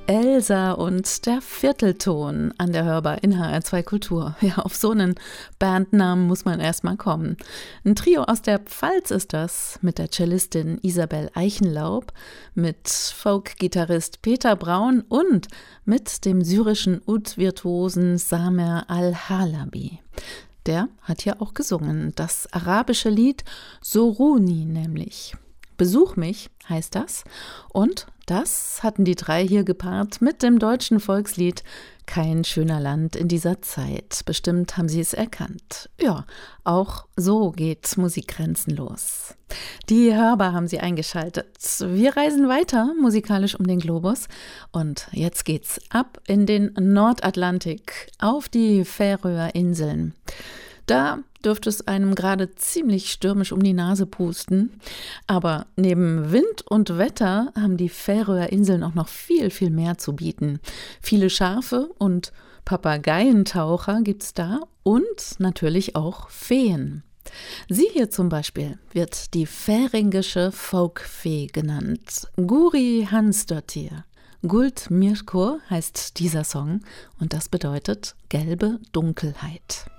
Elsa und der Viertelton an der Hörbar in HR2 Kultur. Ja, auf so einen Bandnamen muss man erstmal kommen. Ein Trio aus der Pfalz ist das, mit der Cellistin Isabel Eichenlaub, mit Folk-Gitarrist Peter Braun und mit dem syrischen Ud-Virtuosen Samer Al-Halabi. Der hat ja auch gesungen, das arabische Lied Soruni nämlich. Besuch mich heißt das, und das hatten die drei hier gepaart mit dem deutschen Volkslied Kein schöner Land in dieser Zeit. Bestimmt haben sie es erkannt. Ja, auch so geht Musik grenzenlos. Die Hörbar haben sie eingeschaltet. Wir reisen weiter musikalisch um den Globus und jetzt geht's ab in den Nordatlantik, auf die Färöer Inseln. Da dürfte es einem gerade ziemlich stürmisch um die Nase pusten. Aber neben Wind und Wetter haben die Färöer Inseln auch noch viel, viel mehr zu bieten. Viele Schafe und Papageientaucher gibt's da und natürlich auch Feen. Sie hier zum Beispiel wird die färingische Folkfee genannt. Guri Hansdottir. Guld Mirkur heißt dieser Song und das bedeutet gelbe Dunkelheit.